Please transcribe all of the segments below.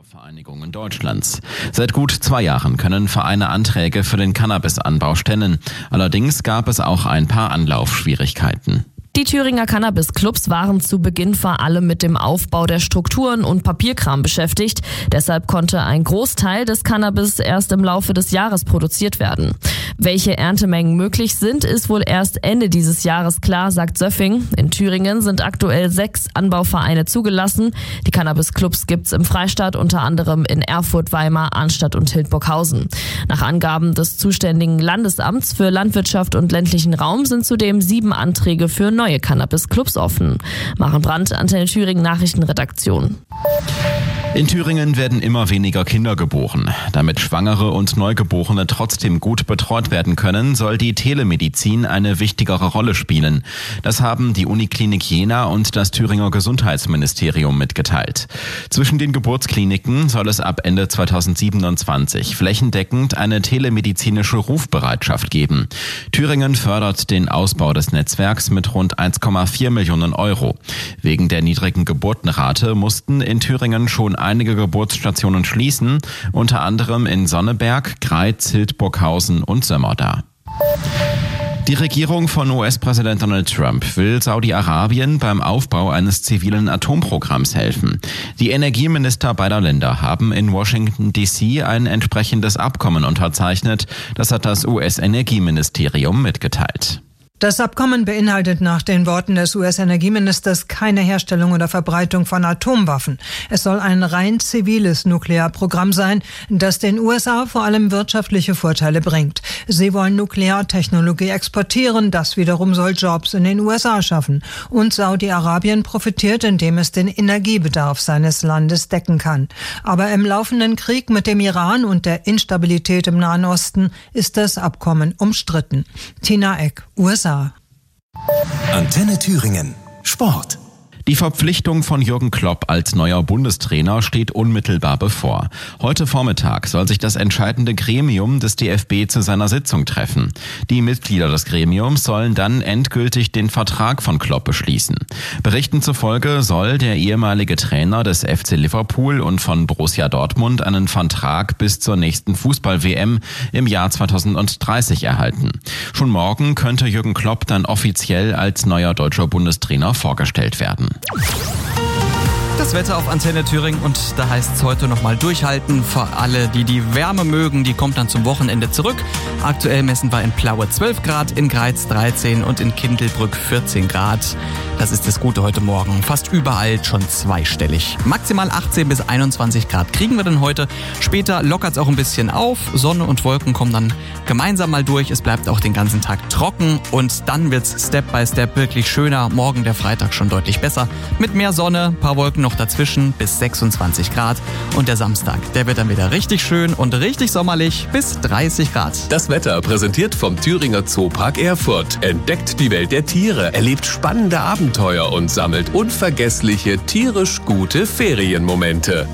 Vereinigungen Deutschlands. Seit gut 2 Jahren können Vereine Anträge für den Cannabisanbau stellen. Allerdings gab es auch ein paar Anlaufschwierigkeiten. Die Thüringer Cannabis-Clubs waren zu Beginn vor allem mit dem Aufbau der Strukturen und Papierkram beschäftigt. Deshalb konnte ein Großteil des Cannabis erst im Laufe des Jahres produziert werden. Welche Erntemengen möglich sind, ist wohl erst Ende dieses Jahres klar, sagt Söffing. In Thüringen sind aktuell 6 Anbauvereine zugelassen. Die Cannabis-Clubs gibt's im Freistaat unter anderem in Erfurt, Weimar, Arnstadt und Hildburghausen. Nach Angaben des zuständigen Landesamts für Landwirtschaft und ländlichen Raum sind zudem 7 Anträge für neue Cannabis-Clubs offen. Maren Brandt, Antenne Thüringen Nachrichtenredaktion. In Thüringen werden immer weniger Kinder geboren. Damit Schwangere und Neugeborene trotzdem gut betreut werden können, soll die Telemedizin eine wichtigere Rolle spielen. Das haben die Uniklinik Jena und das Thüringer Gesundheitsministerium mitgeteilt. Zwischen den Geburtskliniken soll es ab Ende 2027 flächendeckend eine telemedizinische Rufbereitschaft geben. Thüringen fördert den Ausbau des Netzwerks mit rund 1,4 Millionen Euro. Wegen der niedrigen Geburtenrate mussten in Thüringen schon einige Geburtsstationen schließen, unter anderem in Sonneberg, Greiz, Hildburghausen und Sömmerda. Die Regierung von US-Präsident Donald Trump will Saudi-Arabien beim Aufbau eines zivilen Atomprogramms helfen. Die Energieminister beider Länder haben in Washington D.C. ein entsprechendes Abkommen unterzeichnet. Das hat das US-Energieministerium mitgeteilt. Das Abkommen beinhaltet nach den Worten des US-Energieministers keine Herstellung oder Verbreitung von Atomwaffen. Es soll ein rein ziviles Nuklearprogramm sein, das den USA vor allem wirtschaftliche Vorteile bringt. Sie wollen Nukleartechnologie exportieren, das wiederum soll Jobs in den USA schaffen. Und Saudi-Arabien profitiert, indem es den Energiebedarf seines Landes decken kann. Aber im laufenden Krieg mit dem Iran und der Instabilität im Nahen Osten ist das Abkommen umstritten. Tina Eck, USA. Antenne Thüringen. Sport. Die Verpflichtung von Jürgen Klopp als neuer Bundestrainer steht unmittelbar bevor. Heute Vormittag soll sich das entscheidende Gremium des DFB zu seiner Sitzung treffen. Die Mitglieder des Gremiums sollen dann endgültig den Vertrag von Klopp beschließen. Berichten zufolge soll der ehemalige Trainer des FC Liverpool und von Borussia Dortmund einen Vertrag bis zur nächsten Fußball-WM im Jahr 2030 erhalten. Schon morgen könnte Jürgen Klopp dann offiziell als neuer deutscher Bundestrainer vorgestellt werden. Das Wetter auf Antenne Thüringen und da heißt es heute nochmal durchhalten. Für alle, die die Wärme mögen, die kommt dann zum Wochenende zurück. Aktuell messen wir in Plaue 12 Grad, in Greiz 13 und in Kindelbrück 14 Grad. Das ist das Gute heute Morgen. Fast überall schon zweistellig. Maximal 18 bis 21 Grad kriegen wir denn heute. Später lockert es auch ein bisschen auf. Sonne und Wolken kommen dann gemeinsam mal durch. Es bleibt auch den ganzen Tag trocken und dann wird es Step by Step wirklich schöner. Morgen der Freitag schon deutlich besser. Mit mehr Sonne, ein paar Wolken noch dazwischen bis 26 Grad. Und der Samstag, der wird dann wieder richtig schön und richtig sommerlich bis 30 Grad. Das Wetter präsentiert vom Thüringer Zoopark Erfurt. Entdeckt die Welt der Tiere, erlebt spannende Abenteuer und sammelt unvergessliche, tierisch gute Ferienmomente.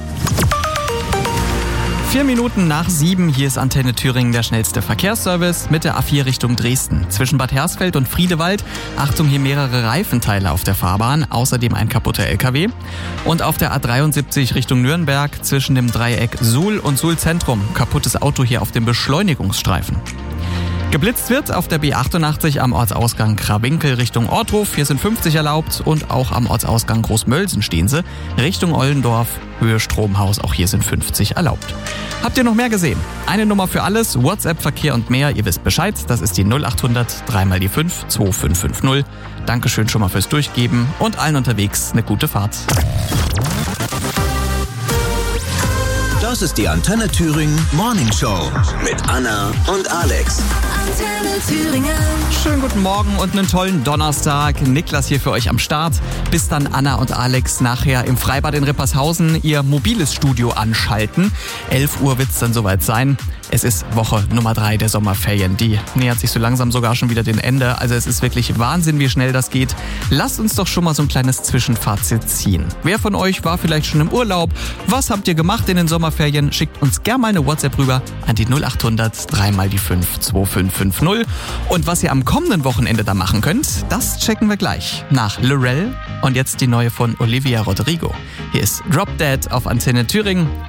4 Minuten nach 7, hier ist Antenne Thüringen, der schnellste Verkehrsservice mit der A4 Richtung Dresden. Zwischen Bad Hersfeld und Friedewald, Achtung, hier mehrere Reifenteile auf der Fahrbahn, außerdem ein kaputter LKW. Und auf der A73 Richtung Nürnberg zwischen dem Dreieck Suhl und Suhl Zentrum, kaputtes Auto hier auf dem Beschleunigungsstreifen. Geblitzt wird auf der B88 am Ortsausgang Krawinkel Richtung Ortruf. Hier sind 50 erlaubt und auch am Ortsausgang Großmölsen stehen sie. Richtung Ollendorf, Höhe Stromhaus, auch hier sind 50 erlaubt. Habt ihr noch mehr gesehen? Eine Nummer für alles, WhatsApp, Verkehr und mehr. Ihr wisst Bescheid, das ist die 0800 3 mal die 5 2550. Dankeschön schon mal fürs Durchgeben und allen unterwegs eine gute Fahrt. Das ist die Antenne Thüringen Morning Show mit Anna und Alex. Antenne Thüringen. Schönen guten Morgen und einen tollen Donnerstag. Niklas hier für euch am Start. Bis dann Anna und Alex nachher im Freibad in Rippershausen ihr mobiles Studio anschalten. 11 Uhr wird es dann soweit sein. Es ist Woche Nummer 3 der Sommerferien. Die nähert sich so langsam sogar schon wieder dem Ende. Also es ist wirklich Wahnsinn, wie schnell das geht. Lasst uns doch schon mal so ein kleines Zwischenfazit ziehen. Wer von euch war vielleicht schon im Urlaub? Was habt ihr gemacht in den Sommerferien? Schickt uns gerne mal eine WhatsApp rüber an die 0800 3 mal die 5 2550. Und was ihr am kommenden Wochenende da machen könnt, das checken wir gleich. Nach Lorel und jetzt die neue von Olivia Rodrigo. Hier ist Drop Dead auf Antenne Thüringen.